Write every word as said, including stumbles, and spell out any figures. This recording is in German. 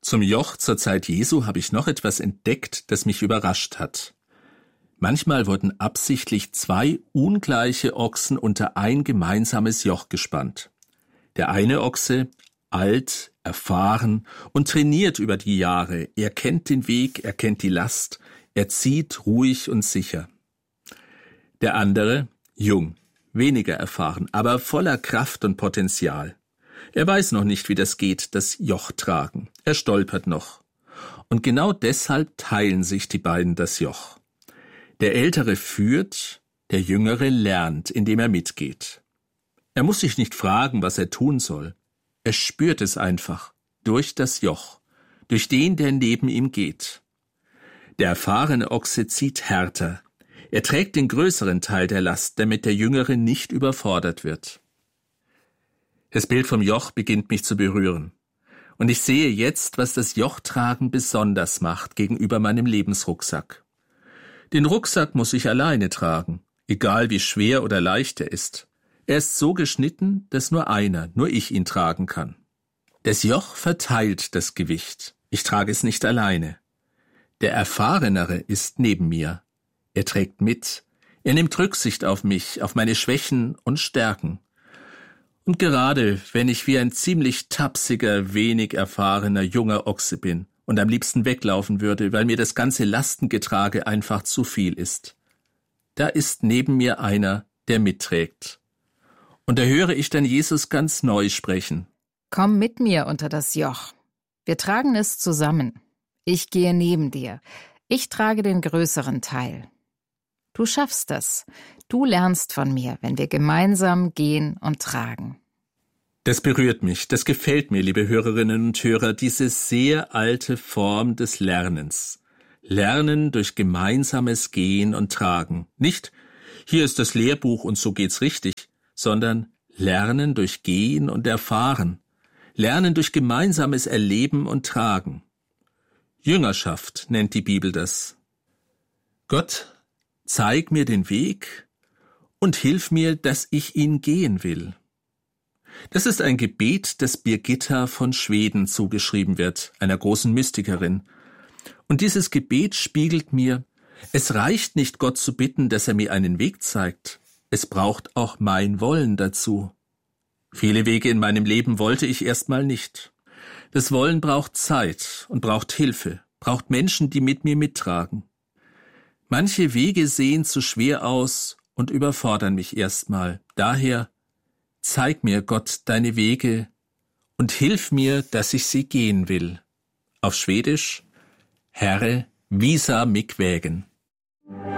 Zum Joch zur Zeit Jesu habe ich noch etwas entdeckt, das mich überrascht hat. Manchmal wurden absichtlich zwei ungleiche Ochsen unter ein gemeinsames Joch gespannt. Der eine Ochse, alt, erfahren und trainiert über die Jahre, er kennt den Weg, er kennt die Last, er zieht ruhig und sicher. Der andere, jung, weniger erfahren, aber voller Kraft und Potenzial. Er weiß noch nicht, wie das geht, das Joch tragen. Er stolpert noch. Und genau deshalb teilen sich die beiden das Joch. Der Ältere führt, der Jüngere lernt, indem er mitgeht. Er muss sich nicht fragen, was er tun soll. Er spürt es einfach, durch das Joch, durch den, der neben ihm geht. Der erfahrene Ochse zieht härter. Er trägt den größeren Teil der Last, damit der Jüngere nicht überfordert wird. Das Bild vom Joch beginnt mich zu berühren. Und ich sehe jetzt, was das Jochtragen besonders macht gegenüber meinem Lebensrucksack. Den Rucksack muss ich alleine tragen, egal wie schwer oder leicht er ist. Er ist so geschnitten, dass nur einer, nur ich ihn tragen kann. Das Joch verteilt das Gewicht. Ich trage es nicht alleine. Der Erfahrenere ist neben mir. Er trägt mit. Er nimmt Rücksicht auf mich, auf meine Schwächen und Stärken. Und gerade wenn ich wie ein ziemlich tapsiger, wenig erfahrener junger Ochse bin und am liebsten weglaufen würde, weil mir das ganze Lastengetrage einfach zu viel ist, da ist neben mir einer, der mitträgt. Und da höre ich dann Jesus ganz neu sprechen. Komm mit mir unter das Joch. Wir tragen es zusammen. Ich gehe neben dir. Ich trage den größeren Teil. Du schaffst das. Du lernst von mir, wenn wir gemeinsam gehen und tragen. Das berührt mich, das gefällt mir, liebe Hörerinnen und Hörer, diese sehr alte Form des Lernens. Lernen durch gemeinsames Gehen und Tragen. Nicht, hier ist das Lehrbuch und so geht's richtig, sondern Lernen durch Gehen und Erfahren. Lernen durch gemeinsames Erleben und Tragen. Jüngerschaft nennt die Bibel das. Gott, zeig mir den Weg und hilf mir, dass ich ihn gehen will. Das ist ein Gebet, das Birgitta von Schweden zugeschrieben wird, einer großen Mystikerin. Und dieses Gebet spiegelt mir, es reicht nicht, Gott zu bitten, dass er mir einen Weg zeigt. Es braucht auch mein Wollen dazu. Viele Wege in meinem Leben wollte ich erstmal nicht. Das Wollen braucht Zeit und braucht Hilfe, braucht Menschen, die mit mir mittragen. Manche Wege sehen zu schwer aus und überfordern mich erstmal. Daher, zeig mir, Gott, deine Wege und hilf mir, dass ich sie gehen will. Auf Schwedisch, Herre, visa mig vägen.